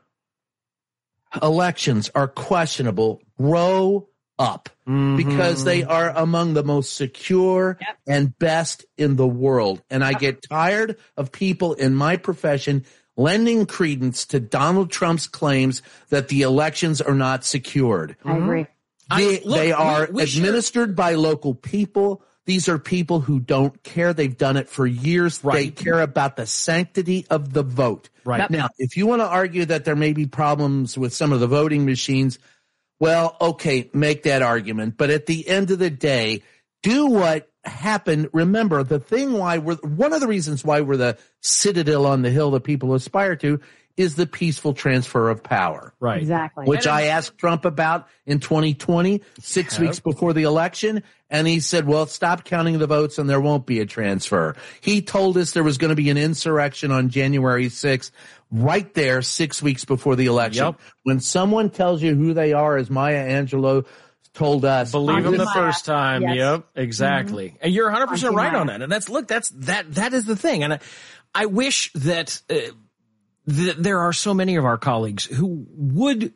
elections are questionable, grow up. Because they are among the most secure and best in the world. And I get tired of people in my profession lending credence to Donald Trump's claims that the elections are not secured. I agree. They are administered by local people. These are people who don't care. They've done it for years. Right. They care about the sanctity of the vote. Right. Now, if you want to argue that there may be problems with some of the voting machines, well, okay, make that argument. But at the end of the day, do what happened, remember, one of the reasons why we're the citadel on the hill that people aspire to is the peaceful transfer of power. Right. Exactly. Which I asked Trump about in 2020, 6 weeks before the election. And he said, well, stop counting the votes and there won't be a transfer. He told us there was going to be an insurrection on January 6th, right there 6 weeks before the election. Yep. When someone tells you who they are, as Maya Angelou told us, believe them the first time. Yes. Yep, exactly. And you're 100% right on that. And that is the thing. And I wish that there are so many of our colleagues who would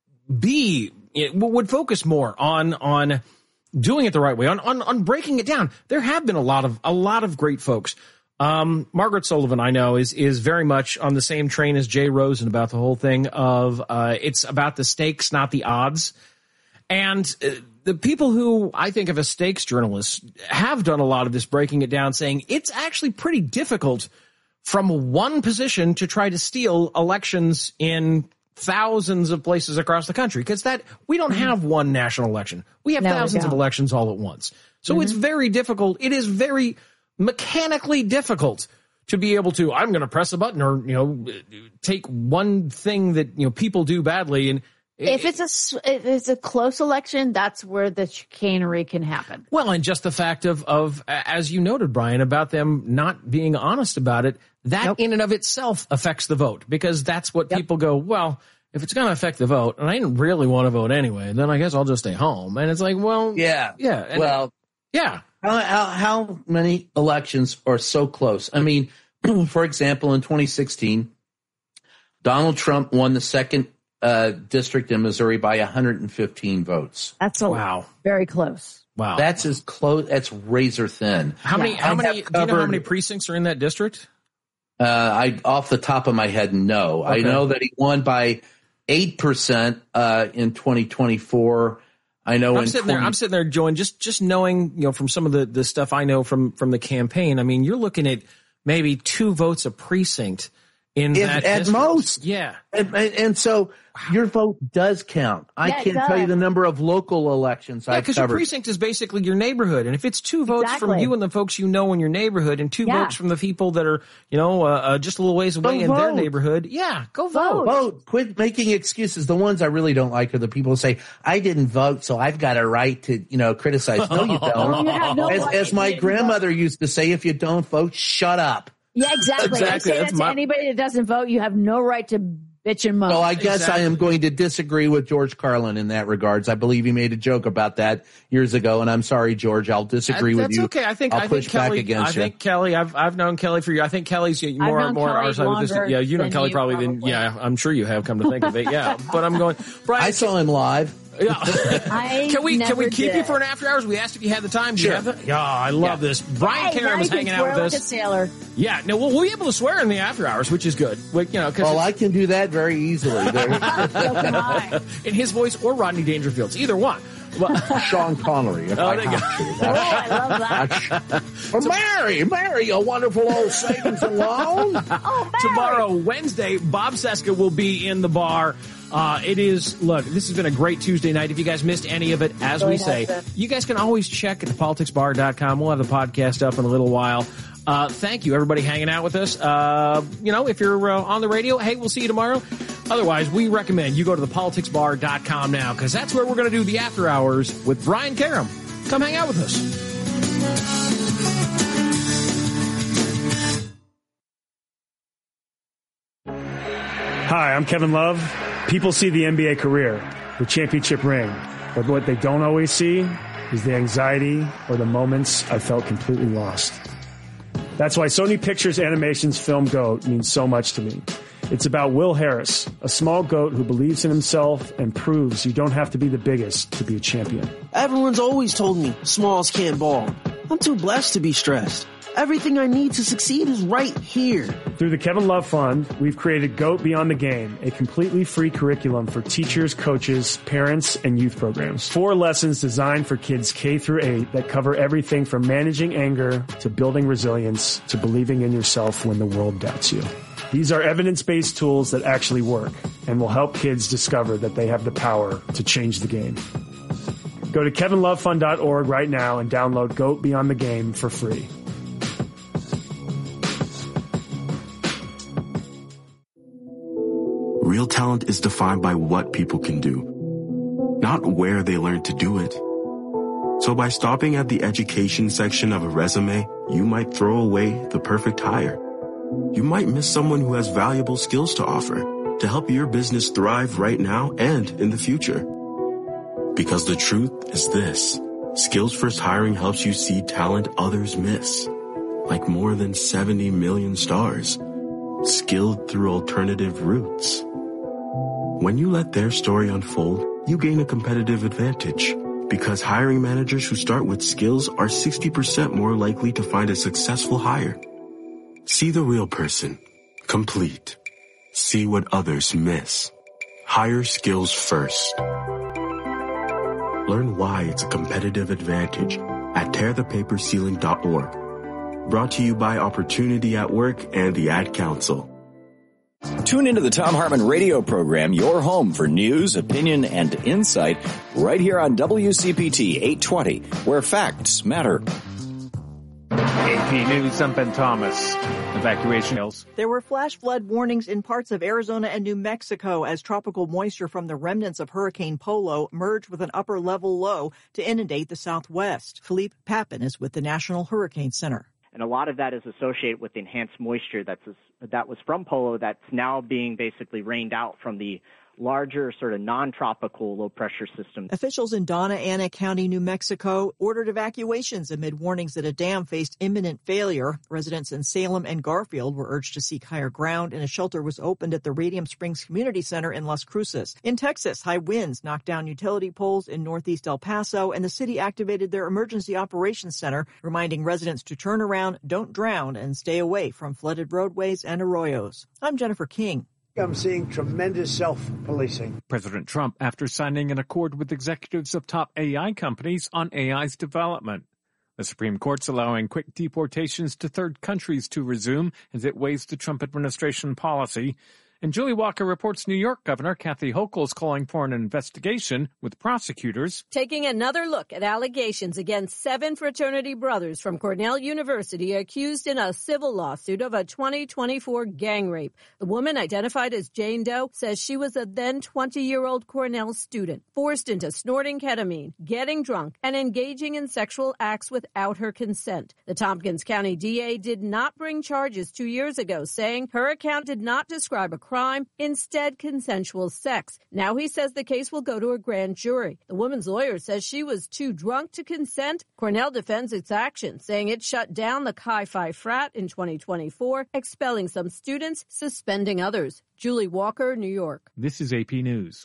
focus more on doing it the right way, on breaking it down. There have been a lot of great folks. Margaret Sullivan, I know, is very much on the same train as Jay Rosen about the whole thing of it's about the stakes, not the odds. And the people who I think of as stakes journalists have done a lot of this breaking it down, saying it's actually pretty difficult from one position to try to steal elections in thousands of places across the country, because we don't have one national election. We have thousands of elections all at once. So it's very difficult. It is very mechanically difficult to be able to, I'm going to press a button or, take one thing that, people do badly. And if it's a close election, that's where the chicanery can happen. Well, and just the fact of as you noted, Brian, about them not being honest about it, that in and of itself affects the vote, because that's what people go, well, if it's going to affect the vote and I didn't really want to vote anyway, then I guess I'll just stay home. And it's like, well, yeah. How many elections are so close? I mean, for example, in 2016, Donald Trump won the second district in Missouri by 115 votes. That's very close. Wow. That's as close. That's razor thin. How many, do you know how many precincts are in that district? I off the top of my head, no. Okay. I know that he won by 8% in 2024. I know. I'm sitting there, Joan, just knowing, from some of the stuff I know from the campaign. I mean, you're looking at maybe 2 votes a precinct in that at district. most. Yeah. And so your vote does count. I can't tell you the number of local elections I've covered. Because your precinct is basically your neighborhood. And if it's 2 votes from you and the folks you know in your neighborhood and 2 votes from the people that are, just a little ways away in their neighborhood, go vote. Vote. Quit making excuses. The ones I really don't like are the people who say, I didn't vote, so I've got a right to, criticize. No, you don't. As my grandmother used to say, if you don't vote, shut up. Yeah, exactly. I say that to anybody that doesn't vote. You have no right to bitch and moan. So I guess I am going to disagree with George Carlin in that regards. I believe he made a joke about that years ago, and I'm sorry, George. I'll disagree with you. That's okay. I think push back against you. I think Kelly. I've known Kelly for you. I think Kelly's more our side with this. Yeah, you know Kelly probably than. Yeah, I'm sure you have. Come to think of it. Yeah, but I'm going. Brian, I saw him live. Yeah. Can we keep you for an after hours? We asked if you had the time. Do you have it? Yeah, I love this. Brian Karam is hanging out with us. Like a sailor. Yeah, no, we'll be able to swear in the after hours, which is good. Well, I can do that very easily. So can I. In his voice or Rodney Dangerfield's, either one. Sean Connery. If I I love that. Mary, a wonderful old savings and loan. Tomorrow, Wednesday, Bob Cesca will be in the bar. This has been a great Tuesday night. If you guys missed any of it, as we say, you guys can always check at thepoliticsbar.com. We'll have the podcast up in a little while. Thank you, everybody, hanging out with us. If you're on the radio, hey, we'll see you tomorrow. Otherwise, we recommend you go to thepoliticsbar.com now, because that's where we're going to do the after hours with Brian Karam. Come hang out with us. Hi, I'm Kevin Love. People see the NBA career, the championship ring, but what they don't always see is the anxiety or the moments I felt completely lost. That's why Sony Pictures Animation's film GOAT means so much to me. It's about Will Harris, a small goat who believes in himself and proves you don't have to be the biggest to be a champion. Everyone's always told me smalls can't ball. I'm too blessed to be stressed. Everything I need to succeed is right here. Through the Kevin Love Fund, we've created GOAT Beyond the Game, a completely free curriculum for teachers, coaches, parents, and youth programs. 4 lessons designed for kids K through 8 that cover everything from managing anger to building resilience to believing in yourself when the world doubts you. These are evidence-based tools that actually work and will help kids discover that they have the power to change the game. Go to kevinlovefund.org right now and download Goat Beyond the Game for free. Real talent is defined by what people can do, not where they learn to do it. So by stopping at the education section of a resume, you might throw away the perfect hire. You might miss someone who has valuable skills to offer to help your business thrive right now and in the future. Because the truth is this: Skills First Hiring helps you see talent others miss, like more than 70 million stars, skilled through alternative routes. When you let their story unfold, you gain a competitive advantage, because hiring managers who start with skills are 60% more likely to find a successful hire. See the real person, complete. See what others miss. Hire skills first. Learn why it's a competitive advantage at tearthepaperceiling.org. Brought to you by Opportunity at Work and the Ad Council. Tune into the Thom Hartmann radio program, your home for news, opinion, and insight, right here on WCPT 820, where facts matter. AP News, I'm Ben Thomas. Evacuation hills. There were flash flood warnings in parts of Arizona and New Mexico as tropical moisture from the remnants of Hurricane Polo merged with an upper-level low to inundate the southwest. Philippe Papin is with the National Hurricane Center. And a lot of that is associated with the enhanced moisture that was from Polo that's now being basically rained out from the larger sort of non-tropical low-pressure system. Officials in Donna Ana County, New Mexico, ordered evacuations amid warnings that a dam faced imminent failure. Residents in Salem and Garfield were urged to seek higher ground, and a shelter was opened at the Radium Springs Community Center in Las Cruces. In Texas, high winds knocked down utility poles in northeast El Paso, and the city activated their Emergency Operations Center, reminding residents to turn around, don't drown, and stay away from flooded roadways and arroyos. I'm Jennifer King. I'm seeing tremendous self-policing. President Trump after signing an accord with executives of top AI companies on AI's development. The Supreme Court's allowing quick deportations to third countries to resume as it weighs the Trump administration policy. And Julie Walker reports New York Governor Kathy Hochul is calling for an investigation with prosecutors. Taking another look at allegations against 7 fraternity brothers from Cornell University accused in a civil lawsuit of a 2024 gang rape. The woman, identified as Jane Doe, says she was a then 20-year-old Cornell student, forced into snorting ketamine, getting drunk, and engaging in sexual acts without her consent. The Tompkins County DA did not bring charges 2 years ago, saying her account did not describe a crime, instead consensual sex. Now he says the case will go to a grand jury. The woman's lawyer says she was too drunk to consent. Cornell defends its action, saying it shut down the Chi Phi frat in 2024, expelling some students, suspending others. Julie Walker, New York. This is AP News.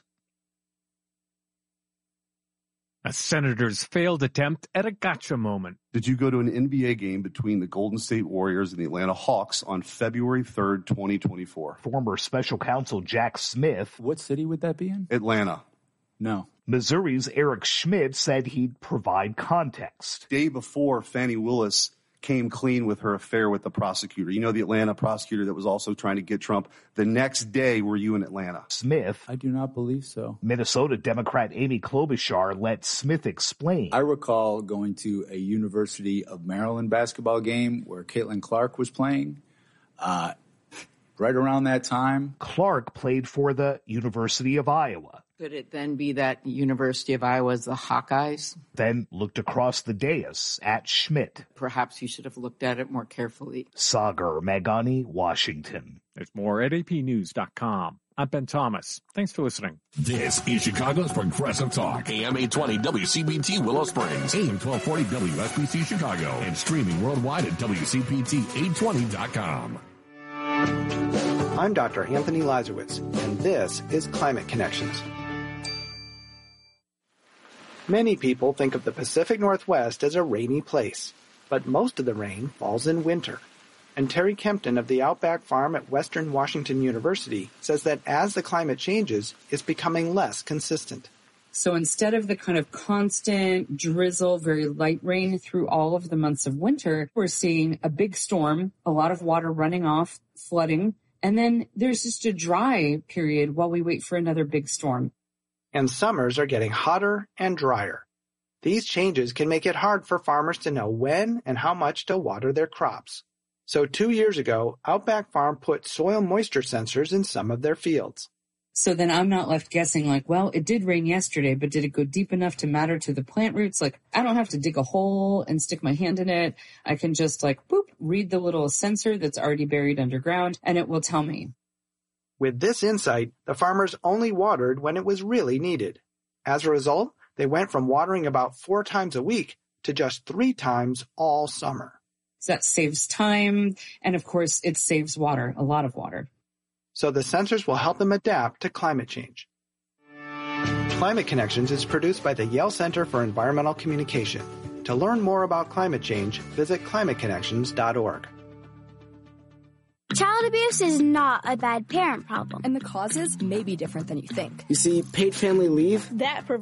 A Senator's failed attempt at a gotcha moment. Did you go to an NBA game between the Golden State Warriors and the Atlanta Hawks on February 3rd, 2024? Former special counsel Jack Smith. What city would that be in? Atlanta. No. Missouri's Eric Schmidt said he'd provide context. Day before, Fannie Willis came clean with her affair with the prosecutor. You know, the Atlanta prosecutor that was also trying to get Trump. The next day, were you in Atlanta? Smith. I do not believe so. Minnesota Democrat Amy Klobuchar let Smith explain. I recall going to a University of Maryland basketball game where Caitlin Clark was playing. Right around that time. Clark played for the University of Iowa. Could it then be that University of Iowa is the Hawkeyes? Then looked across the dais at Schmidt. Perhaps you should have looked at it more carefully. Sagar Meghani, Washington. There's more at apnews.com. I'm Ben Thomas. Thanks for listening. This is Chicago's Progressive Talk. AM 820 WCPT Willow Springs. AM 1240 WSBC Chicago. And streaming worldwide at WCPT820.com. I'm Dr. Anthony Lazarowitz, and this is Climate Connections. Many people think of the Pacific Northwest as a rainy place, but most of the rain falls in winter. And Terry Kempton of the Outback Farm at Western Washington University says that as the climate changes, it's becoming less consistent. So instead of the kind of constant drizzle, very light rain through all of the months of winter, we're seeing a big storm, a lot of water running off, flooding, and then there's just a dry period while we wait for another big storm. And summers are getting hotter and drier. These changes can make it hard for farmers to know when and how much to water their crops. So 2 years ago, Outback Farm put soil moisture sensors in some of their fields. So then I'm not left guessing like, well, it did rain yesterday, but did it go deep enough to matter to the plant roots? Like, I don't have to dig a hole and stick my hand in it. I can just like, boop, read the little sensor that's already buried underground, and it will tell me. With this insight, the farmers only watered when it was really needed. As a result, they went from watering about 4 times a week to just 3 times all summer. So that saves time, and of course, it saves water, a lot of water. So the sensors will help them adapt to climate change. Climate Connections is produced by the Yale Center for Environmental Communication. To learn more about climate change, visit climateconnections.org. Child abuse is not a bad parent problem. And the causes may be different than you think. You see, paid family leave, that